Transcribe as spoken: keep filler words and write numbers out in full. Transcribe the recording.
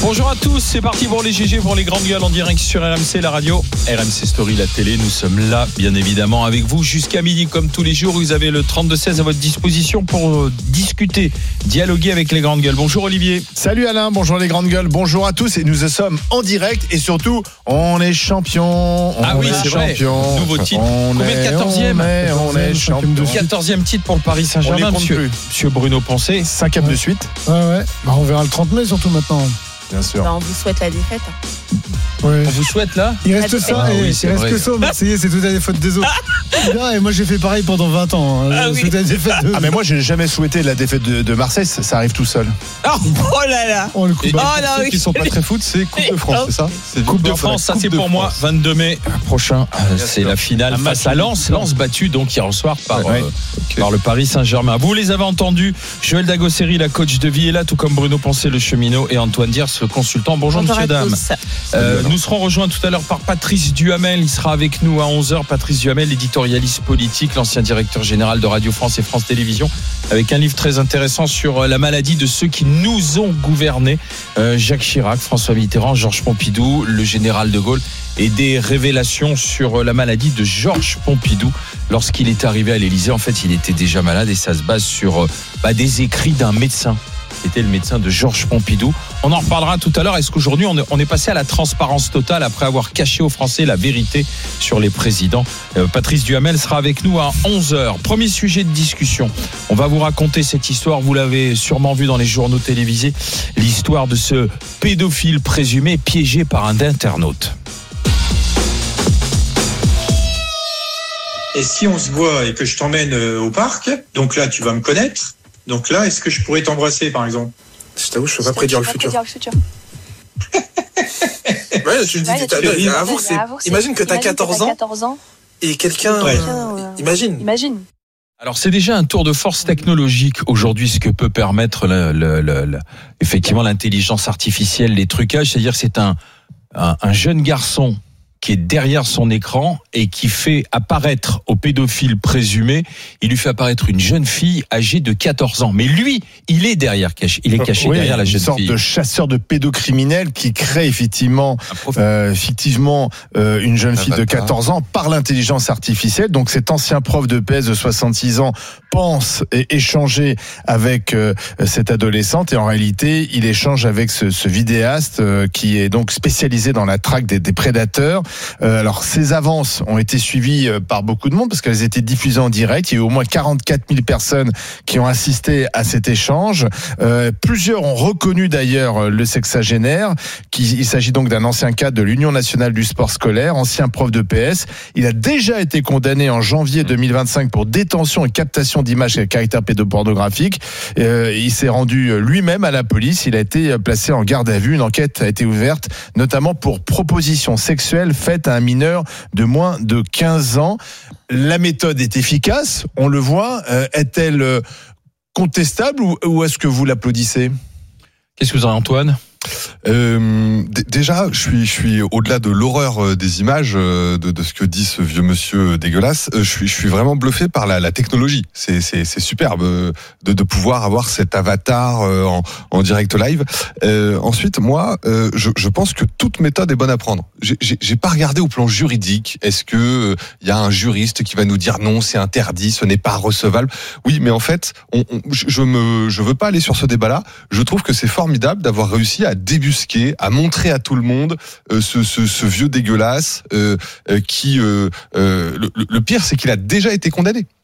Bonjour à tous, c'est parti pour les G G, pour les grandes gueules en direct sur R M C, la radio, R M C Story, la télé. Nous sommes là, bien évidemment, avec vous jusqu'à midi, comme tous les jours. Vous avez le trente-deux seize à votre disposition pour discuter, dialoguer avec les grandes gueules. Bonjour Olivier. Salut Alain, bonjour les grandes gueules, bonjour à tous. Et nous sommes en direct et surtout, on est champion. Ah oui, c'est vrai. Nouveau titre. On Combien de quatorzième On est, on est champion. quatorzième titre pour le Paris Saint-Germain, monsieur, monsieur Bruno Poncet. Cinquième ouais. de suite. Ouais, ouais. Bah, on verra le trente mai surtout maintenant. Bien sûr. Bah, on vous souhaite la défaite. Ouais. On vous souhaite là. Il reste ça, ah, et, oui, il reste vrai. que ça. Marseillais, c'est tout à des fautes des autres. Et moi, j'ai fait pareil pendant vingt ans. Hein. Ah, oui. la défaite de... ah, mais moi, j'ai jamais souhaité la défaite de, de Marseille. Ça, ça arrive tout seul. Oh, oh là là. Oh, le coup et, oh, là, ceux oui. qui sont pas très foot, c'est Coupe de France, c'est ça c'est Coupe de France, ça c'est pour France. Moi. vingt-deux mai prochain, ah, c'est la finale ah, face à Lens. Lens battu donc hier au soir par, ouais, euh, okay. par le Paris Saint-Germain. Vous les avez entendus. Joël Dagosseri, la coach de vie, est là, tout comme Bruno Poncet, le cheminot, et Antoine Diers, le consultant. Bonjour, Bonjour monsieur, dame. Euh, nous serons rejoints tout à l'heure par Patrice Duhamel. Il sera avec nous à onze heures. Patrice Duhamel, éditorialiste politique, l'ancien directeur général de Radio France et France Télévisions, avec un livre très intéressant sur la maladie de ceux qui nous ont gouvernés. Euh, Jacques Chirac, François Mitterrand, Georges Pompidou, le général de Gaulle, et des révélations sur la maladie de Georges Pompidou. Lorsqu'il est arrivé à l'Élysée, en fait, il était déjà malade et ça se base sur bah, des écrits d'un médecin. C'était le médecin de Georges Pompidou. On en reparlera tout à l'heure. Est-ce qu'aujourd'hui, on est passé à la transparence totale après avoir caché aux Français la vérité sur les présidents? euh, Patrice Duhamel sera avec nous à onze heures. Premier sujet de discussion. On va vous raconter cette histoire. Vous l'avez sûrement vu dans les journaux télévisés. L'histoire de ce pédophile présumé piégé par un internaute. Et si on se voit et que je t'emmène au parc, donc là, tu vas me connaître. Donc là, est-ce que je pourrais t'embrasser, par exemple? Je t'avoue, je ne peux pas prédire le futur. Prédire le futur. Ouais, je dis, dis, avoue, c'est, imagine que tu as quatorze ans et quelqu'un... Ouais. Euh, imagine. Imagine. Alors c'est déjà un tour de force technologique aujourd'hui, ce que peut permettre le, le, le, le, effectivement l'intelligence artificielle, les trucages. C'est-à-dire que c'est un, un, un jeune garçon qui est derrière son écran et qui fait apparaître au pédophile présumé, il lui fait apparaître une jeune fille âgée de quatorze ans. Mais lui, il est derrière, il est caché oui, derrière la jeune fille. Une sorte de chasseur de pédocriminels qui crée effectivement, euh, fictivement, euh, une jeune fille de quatorze ans par l'intelligence artificielle. Donc cet ancien prof de P S de soixante-six ans pense et échanger avec euh, cette adolescente et en réalité, il échange avec ce, ce vidéaste euh, qui est donc spécialisé dans la traque des, des prédateurs. Euh, alors ces avances ont été suivies euh, par beaucoup de monde parce qu'elles étaient diffusées en direct. Il y a eu au moins quarante-quatre mille personnes qui ont assisté à cet échange. Euh, plusieurs ont reconnu d'ailleurs le sexagénaire. Qui, il s'agit donc d'un ancien cadre de l'Union nationale du sport scolaire, ancien prof de P S. Il a déjà été condamné en janvier deux mille vingt-cinq pour détention et captation d'images à caractère pédopornographique. Euh, il s'est rendu lui-même à la police. Il a été placé en garde à vue. Une enquête a été ouverte, notamment pour proposition sexuelle faite à un mineur de moins de quinze ans. La méthode est efficace, on le voit. Euh, est-elle contestable ou, ou est-ce que vous l'applaudissez? Qu'est-ce que vous en avez, Antoine? Euh, d- déjà, je suis, je suis au-delà de l'horreur des images, de, de ce que dit ce vieux monsieur dégueulasse. Je suis, je suis vraiment bluffé par la, la technologie. C'est, c'est, c'est superbe de, de pouvoir avoir cet avatar en, en direct live. Euh, ensuite, moi, je, je pense que toute méthode est bonne à prendre. J'ai, j'ai, j'ai pas regardé au plan juridique. Est-ce que il y a un juriste qui va nous dire non, c'est interdit, ce n'est pas recevable? Oui, mais en fait, on, on, je me, je veux pas aller sur ce débat-là. Je trouve que c'est formidable d'avoir réussi à débusquer, à montrer à tout le monde euh, ce, ce, ce vieux dégueulasse euh, euh, qui, euh, euh, le, le pire, c'est qu'il a déjà été condamné.